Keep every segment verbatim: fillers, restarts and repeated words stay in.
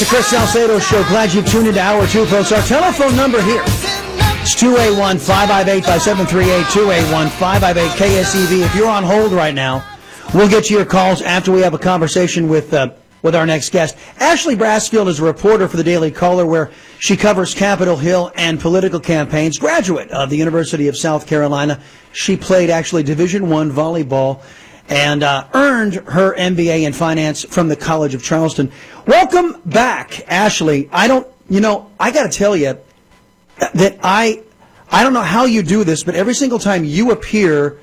The Chris Salcedo Show. Glad you tuned into Hour two, folks. Our telephone number here is two eight one, five five eight, five seven three eight, two eight one, five five eight, K S E V. If you're on hold right now, we'll get to your calls after we have a conversation with uh, with our next guest. Ashley Brassfield is a reporter for the Daily Caller, where she covers Capitol Hill and political campaigns. Graduate of the University of South Carolina. She played actually Division One volleyball and uh, earned her M B A in finance from the College of Charleston. Welcome back, Ashley. I don't, you know, I got to tell you that I, I don't know how you do this, but every single time you appear,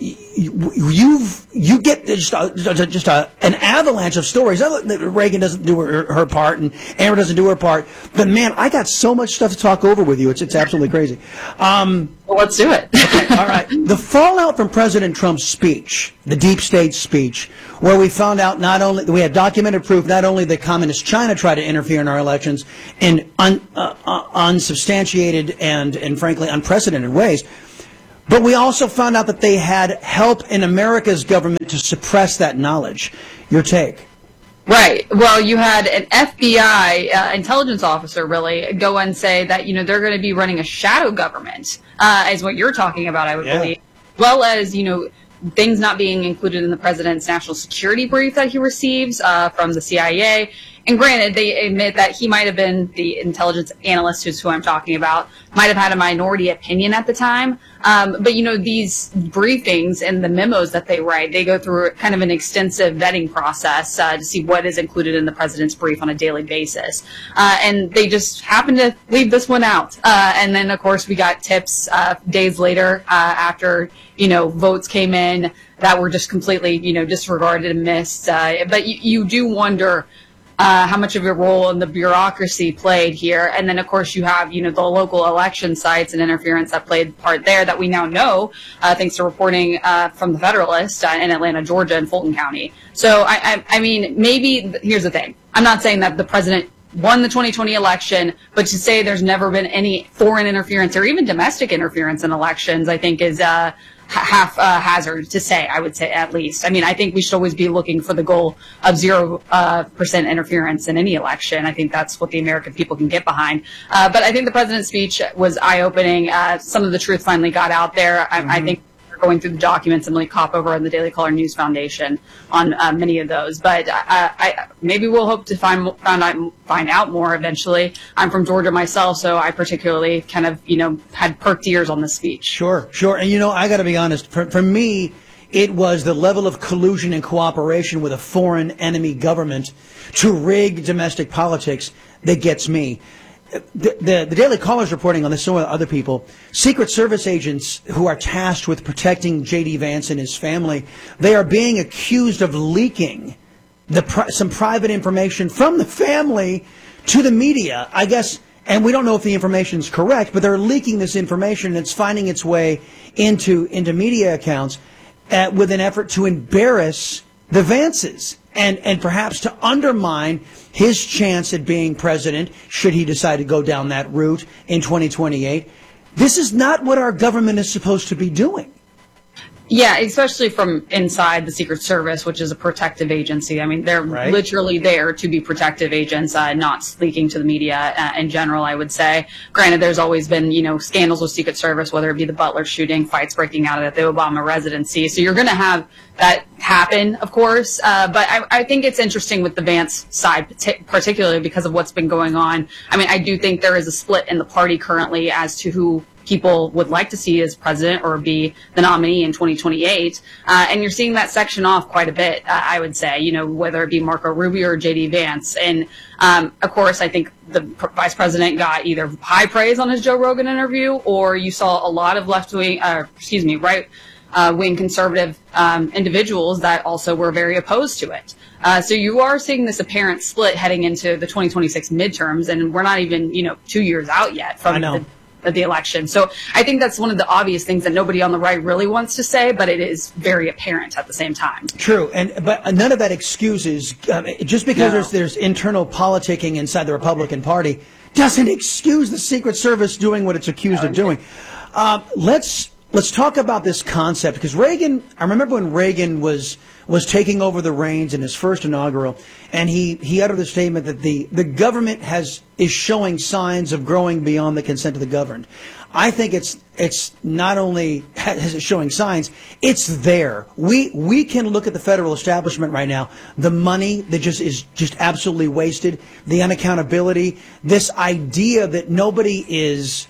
you, you've you get just a, just a, an avalanche of stories. Reagan doesn't do her, her part, and Amber doesn't do her part. But man, I got so much stuff to talk over with you. It's it's absolutely crazy. Um, well, let's do it. Okay, all right. The fallout from President Trump's speech, the deep state speech, where we found out not only we had documented proof not only that communist China tried to interfere in our elections in un, uh, uh, unsubstantiated and and frankly unprecedented ways. But we also found out that they had help in America's government to suppress that knowledge. Your take? Right. Well, you had an F B I uh, intelligence officer really go and say that, you know, they're going to be running a shadow government, uh, is what you're talking about, I would Yeah. believe. As well as, you know, things not being included in the president's national security brief that he receives uh, from the C I A. And granted, they admit that he might have been the intelligence analyst, who's who I'm talking about, might have had a minority opinion at the time. Um, but, you know, these briefings and the memos that they write, they go through kind of an extensive vetting process uh, to see what is included in the president's brief on a daily basis. Uh, and they just happened to leave this one out. Uh, and then, of course, we got tips uh, days later uh, after, you know, votes came in that were just completely, you know, disregarded and missed. Uh, but you, you do wonder Uh, how much of a role in the bureaucracy played here. And then, of course, you have, you know, the local election sites and interference that played part there that we now know, uh, thanks to reporting uh, from the Federalist uh, in Atlanta, Georgia, and Fulton County. So, I, I, I mean, maybe, here's the thing. I'm not saying that the president won the twenty twenty election, but to say there's never been any foreign interference or even domestic interference in elections, I think is uh, half uh, hazard to say, I would say, at least. I mean, I think we should always be looking for the goal of zero uh, percent interference in any election. I think that's what the American people can get behind. Uh, but I think the president's speech was eye-opening. Uh, some of the truth finally got out there. I, mm-hmm. I think we're going through the documents. Emily Kopover and the Daily Caller News Foundation on uh, many of those. But I, I, maybe we'll hope to find, find, out, find out more eventually. I'm from Georgia myself, so I particularly kind of, you know, had perked ears on the speech. Sure, sure. And, you know, I got to be honest, for, for me, it was the level of collusion and cooperation with a foreign enemy government to rig domestic politics that gets me. The, the, the Daily Caller is reporting on this, so are other people. Secret Service agents who are tasked with protecting J D. Vance and his family, they are being accused of leaking the pri- some private information from the family to the media, I guess. And we don't know if the information is correct, but they're leaking this information, and it's finding its way into into media accounts uh, with an effort to embarrass the Vances and and perhaps to undermine his chance at being president should he decide to go down that route in twenty twenty-eight. This is not what our government is supposed to be doing. Yeah, especially from inside the Secret Service, which is a protective agency. I mean, they're right. literally there to be protective agents, uh, not leaking to the media uh, in general, I would say. Granted, there's always been, you know, scandals with Secret Service, whether it be the Butler shooting, fights breaking out at the Obama residency. So you're going to have that happen, of course. Uh, but I, I think it's interesting with the Vance side, particularly because of what's been going on. I mean, I do think there is a split in the party currently as to who people would like to see as president or be the nominee in twenty twenty-eight. Uh, and you're seeing that section off quite a bit, uh, I would say, you know, whether it be Marco Rubio or J D. Vance. And, um, of course, I think the pr- vice president got either high praise on his Joe Rogan interview, or you saw a lot of left-wing, uh, excuse me, right uh, wing conservative um, individuals that also were very opposed to it. Uh, so you are seeing this apparent split heading into the twenty twenty-six midterms, and we're not even, you know, two years out yet from the of the election. So I think that's one of the obvious things that nobody on the right really wants to say, but it is very apparent at the same time. True, and but none of that excuses, um, just because no. there's there's internal politicking inside the Republican Party doesn't excuse the Secret Service doing what it's accused no, of doing. Uh, let's let's talk about this concept, because Reagan, I remember when Reagan was was taking over the reins in his first inaugural, and he, he uttered the statement that the, the government has is showing signs of growing beyond the consent of the governed. I think it's it's not only has it showing signs, it's there. We we can look at the federal establishment right now. The money that just is just absolutely wasted, the unaccountability, this idea that nobody is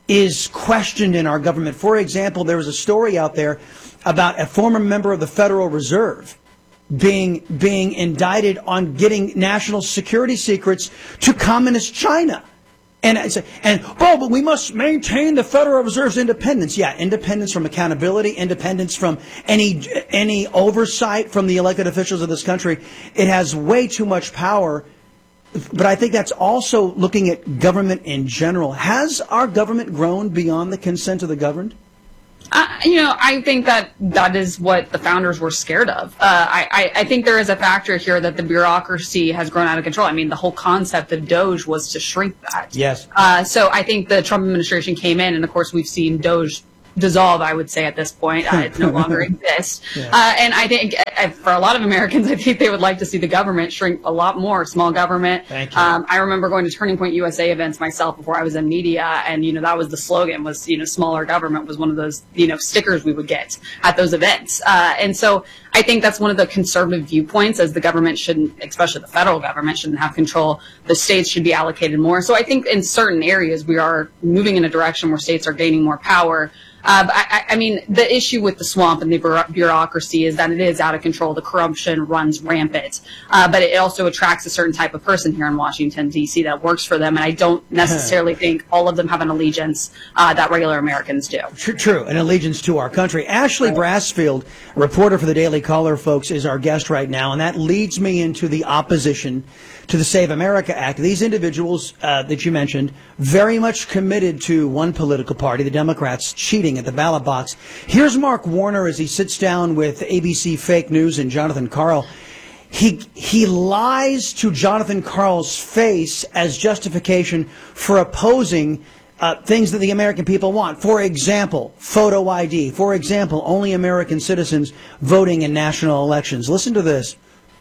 is questioned in our government. For example, there was a story out there about a former member of the Federal Reserve being being indicted on getting national security secrets to communist China. And and oh, but we must maintain the Federal Reserve's independence. Yeah, independence from accountability, independence from any any oversight from the elected officials of this country. It has way too much power. But I think that's also looking at government in general. Has our government grown beyond the consent of the governed? Uh, you know, I think that that is what the founders were scared of. Uh, I, I think there is a factor here that the bureaucracy has grown out of control. I mean, the whole concept of Doge was to shrink that. Yes. Uh, so I think the Trump administration came in, and of course we've seen Doge dissolve, I would say, at this point. Uh, it no longer exists. Yeah. Uh, and I think uh, for a lot of Americans, I think they would like to see the government shrink a lot more, small government. Thank you. Um, I remember going to Turning Point U S A events myself before I was in media, and, you know, that was the slogan was, you know, smaller government was one of those, you know, stickers we would get at those events. Uh, and so I think that's one of the conservative viewpoints, as the government shouldn't, especially the federal government, shouldn't have control. The states should be allocated more. So I think in certain areas we are moving in a direction where states are gaining more power. Uh, but I, I mean, the issue with the swamp and the bureaucracy is that it is out of control. The corruption runs rampant. Uh, but it also attracts a certain type of person here in Washington, D C that works for them. And I don't necessarily think all of them have an allegiance uh, that regular Americans do. True, true, an allegiance to our country. Ashley Brassfield, reporter for the Daily Caller, folks, is our guest right now. And that leads me into the opposition to the Save America Act. These individuals uh, that you mentioned, very much committed to one political party, the Democrats, cheating at the ballot box. Here's Mark Warner as he sits down with A B C Fake News and Jonathan Karl. He, he lies to Jonathan Karl's face as justification for opposing uh, things that the American people want. For example, photo I D. For example, only American citizens voting in national elections. Listen to this.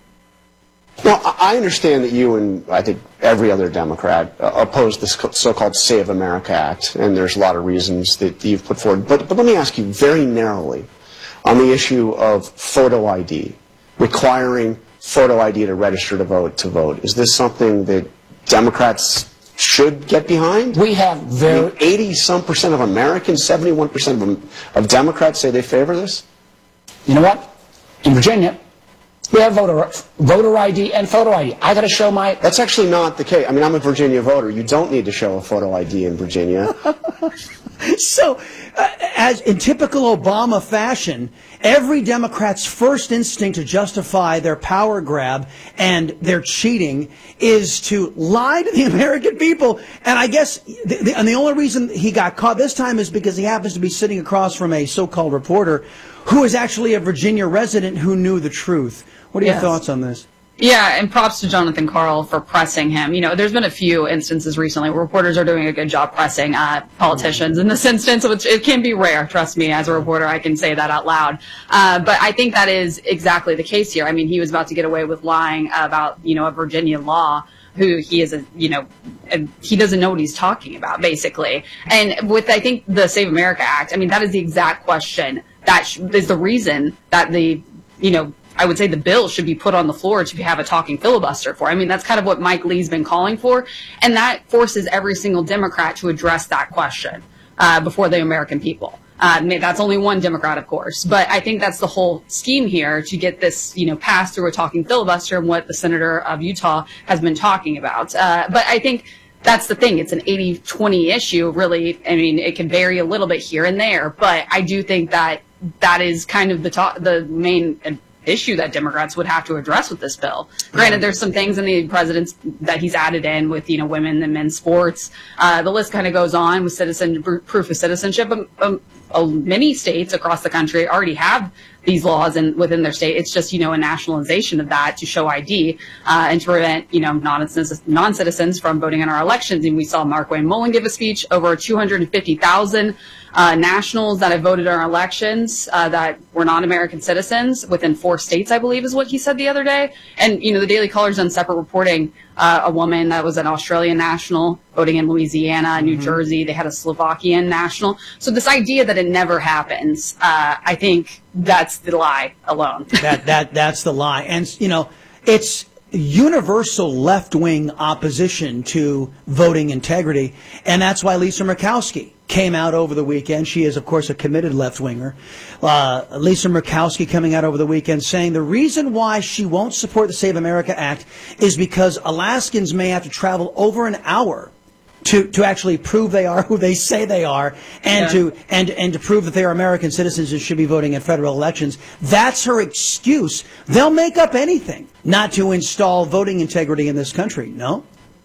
Now, I understand that you and I think every other Democrat uh, oppose this so-called Save America Act, and there's a lot of reasons that you've put forward. But, but let me ask you very narrowly on the issue of photo I D, requiring photo I D to register to vote to vote. Is this something that Democrats should get behind? We have very eighty-some percent of Americans, seventy-one percent of, of Democrats say they favor this? You know what? In Virginia, we have voter voter I D and photo I D. I got to show my... That's actually not the case. I mean, I'm a Virginia voter. You don't need to show a photo I D in Virginia. So, uh, as in typical Obama fashion, every Democrat's first instinct to justify their power grab and their cheating is to lie to the American people. And I guess, the, the, and the only reason he got caught this time is because he happens to be sitting across from a so-called reporter who is actually a Virginia resident who knew the truth. What are your Yes. thoughts on this? Yeah, and props to Jonathan Karl for pressing him. You know, there's been a few instances recently where reporters are doing a good job pressing uh, politicians. In this instance, which it can be rare, trust me, as a reporter, I can say that out loud. Uh, but I think that is exactly the case here. I mean, he was about to get away with lying about, you know, a Virginia law. Who he is, a, you know, a, he doesn't know what he's talking about, basically. And with, I think, the Save America Act, I mean, that is the exact question that sh- is the reason that the, you know, I would say the bill should be put on the floor to have a talking filibuster for. I mean, that's kind of what Mike Lee's been calling for. And that forces every single Democrat to address that question uh, before the American people. Uh, that's only one Democrat, of course. But I think that's the whole scheme here, to get this, you know, passed through a talking filibuster, and what the senator of Utah has been talking about. Uh, but I think that's the thing. It's an eighty twenty issue, really. I mean, it can vary a little bit here and there. But I do think that that is kind of the, to- the main issue that Democrats would have to address with this bill. Granted, there's some things in the president's that he's added in with, you know, women and men's sports. Uh, the list kind of goes on with citizen proof of citizenship. Um, um, uh, many states across the country already have these laws and within their state. It's just, you know, a nationalization of that to show I D uh, and to prevent, you know, non-citizens from voting in our elections. And we saw Markwayne Mullin give a speech. Over two hundred fifty thousand uh, nationals that have voted in our elections uh, that were non-American citizens within four states, I believe, is what he said the other day. And, you know, the Daily Caller's done separate reporting. Uh, a woman that was an Australian national voting in Louisiana, New mm-hmm. Jersey. They had a Slovakian national. So this idea that it never happens, uh, I think that's the lie alone. that that that's the lie. And, you know, it's universal left-wing opposition to voting integrity, and that's why Lisa Murkowski came out over the weekend. She is, of course, a committed left-winger. Uh, Lisa Murkowski coming out over the weekend saying the reason why she won't support the Save America Act is because Alaskans may have to travel over an hour to to actually prove they are who they say they are, and yeah. to and and to prove that they are American citizens and should be voting in federal elections. That's her excuse. They'll make up anything not to install voting integrity in this country. No?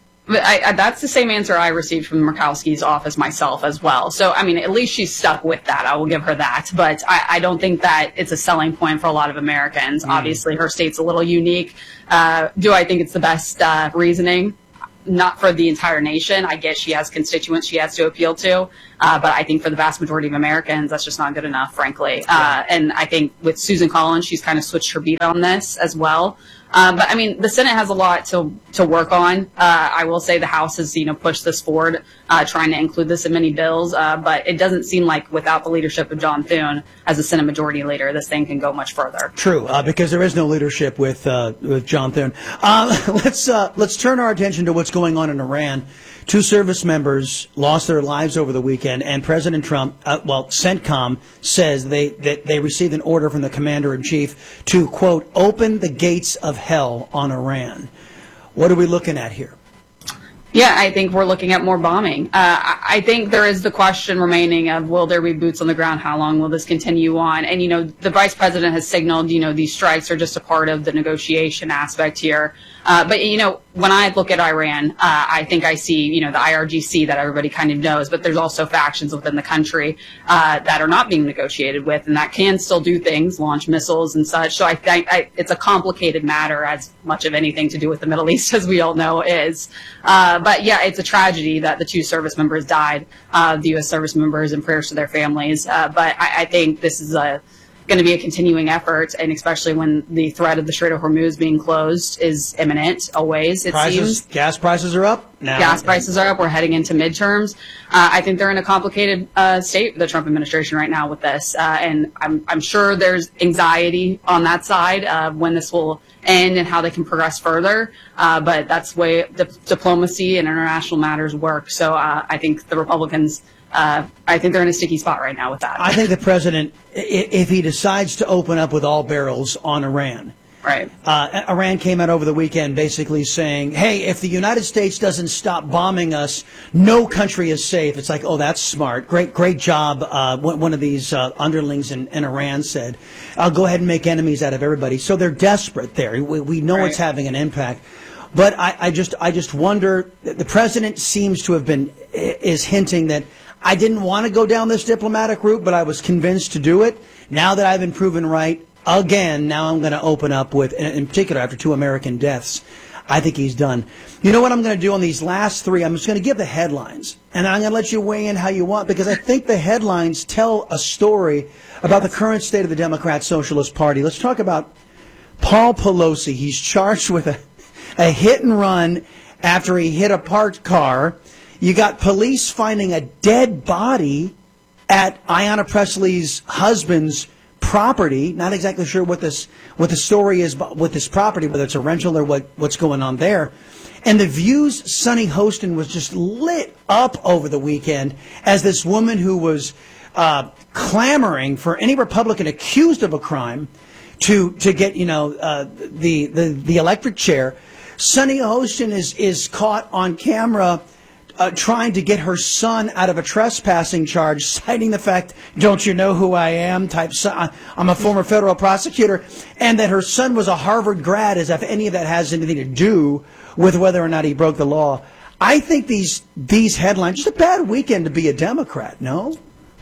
I, I, that's the same answer I received from Murkowski's office myself as well. So, I mean, at least she's stuck with that. I will give her that. But I, I don't think that it's a selling point for a lot of Americans. Mm. Obviously, her state's a little unique. Uh, do I think it's the best uh, reasoning? Not for the entire nation. I guess she has constituents she has to appeal to. Uh, but I think for the vast majority of Americans, that's just not good enough, frankly. Uh, and I think with Susan Collins, she's kind of switched her beat on this as well. Um, but I mean, the Senate has a lot to to work on. Uh, I will say the House has, you know, pushed this forward, uh, trying to include this in many bills. Uh, but it doesn't seem like without the leadership of John Thune as a Senate Majority Leader, this thing can go much further. True, uh, because there is no leadership with uh, with John Thune. Uh, let's uh, let's turn our attention to what's going on in Iran. Two service members lost their lives over the weekend, and President Trump, uh, well, CENTCOM says they that they received an order from the commander-in-chief to, quote, open the gates of hell on Iran. What are we looking at here? Yeah, I think we're looking at more bombing. Uh, I think there is the question remaining of will there be boots on the ground? How long will this continue on? And, you know, the vice president has signaled, you know, these strikes are just a part of the negotiation aspect here. Uh, but, you know, when I look at Iran, uh, I think I see, you know, the I R G C that everybody kind of knows, but there's also factions within the country uh, that are not being negotiated with and that can still do things, launch missiles and such. So I think I, it's a complicated matter, as much of anything to do with the Middle East, as we all know, is. Uh, but, yeah, it's a tragedy that the two service members died, uh, the U S service members, and prayers to their families. Uh, but I, I think this is a going to be a continuing effort, and especially when the threat of the Strait of Hormuz being closed is imminent, always, it prices, seems. Gas prices are up now. Gas prices are up. We're heading into midterms. Uh, I think they're in a complicated uh, state, the Trump administration, right now with this. Uh, and I'm, I'm sure there's anxiety on that side of when this will end and how they can progress further. Uh, but that's the way the diplomacy and international matters work. So uh, I think the Republicans Uh, I think they're in a sticky spot right now with that. I think the president, if he decides to open up with all barrels on Iran, right? Uh, Iran came out over the weekend basically saying, hey, if the United States doesn't stop bombing us, no country is safe. It's like, oh, that's smart. Great, great job. Uh, one of these uh, underlings in, in Iran said, I'll go ahead and make enemies out of everybody. So they're desperate there. We, we know right. it's having an impact. But I, I just, I just wonder, the president seems to have been, is hinting that I didn't want to go down this diplomatic route, but I was convinced to do it. Now that I've been proven right, again, now I'm going to open up with, in particular after two American deaths, I think he's done. You know what I'm going to do on these last three? I'm just going to give the headlines, and I'm going to let you weigh in how you want, because I think the headlines tell a story about the current state of the Democrat Socialist Party. Let's talk about Paul Pelosi. He's charged with a, a hit and run after he hit a parked car. You got police finding a dead body at Ayanna Pressley's husband's property. Not exactly sure what this what the story is with this property, whether it's a rental or what, what's going on there. And the View's Sunny Hostin was just lit up over the weekend as this woman who was uh, clamoring for any Republican accused of a crime to to get, you know, uh, the, the the electric chair. Sunny Hostin is is caught on camera Uh, trying to get her son out of a trespassing charge, citing the fact, don't you know who I am, type, I'm a former federal prosecutor, and that her son was a Harvard grad, as if any of that has anything to do with whether or not he broke the law. I think these these headlines, just a bad weekend to be a Democrat, no?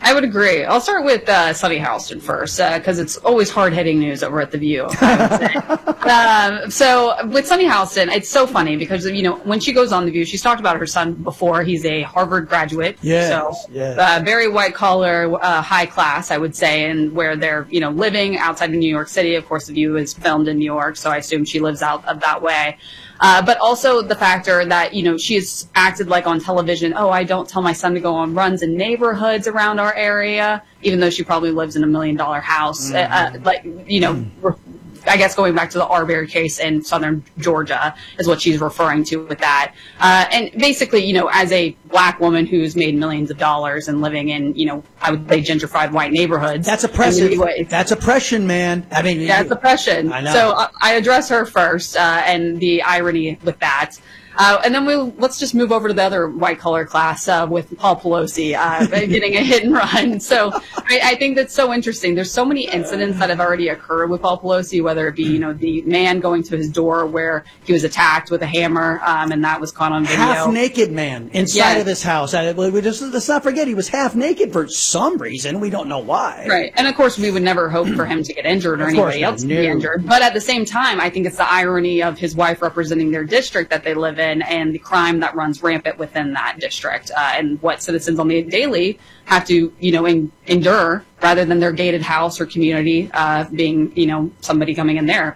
I would agree. I'll start with uh, Sunny Houston first, because uh, it's always hard-hitting news over at The View, I would say. um, so with Sunny Houston, it's so funny because, you know, when she goes on The View, she's talked about her son before. He's a Harvard graduate. Yes, so yes. Uh, very white-collar, uh, high class, I would say, and where they're, you know, living outside of New York City. Of course, The View is filmed in New York, so I assume she lives out of that way. Uh, but also the factor that, you know, she's acted like on television, oh, I don't tell my son to go on runs in neighborhoods around our area, even though she probably lives in a million dollar house. Mm-hmm. uh, like, you know, re- I guess going back to the Arbery case in southern Georgia is what she's referring to with that. Uh, and basically, you know, as a black woman who's made millions of dollars and living in, you know, I would say gentrified white neighborhoods. That's oppressive. That's oppression, man. I mean, that's you, oppression. I know. So uh, I address her first, uh, and the irony with that. Uh, and then we'll, let's just move over to the other white-collar class uh, with Paul Pelosi uh, getting a hit and run. So I, I think that's so interesting. There's so many incidents that have already occurred with Paul Pelosi, whether it be, you know, the man going to his door where he was attacked with a hammer, um, and that was caught on video. Half-naked man inside Yes. of his house. I, we just, let's not forget he was half-naked for some reason. We don't know why. Right. And, of course, we would never hope for him to get injured or Of course anybody not. else to No. be injured. But at the same time, I think it's the irony of his wife representing their district that they live in and the crime that runs rampant within that district, uh, and what citizens on the daily have to, you know, en- endure rather than their gated house or community uh, being, you know, somebody coming in there.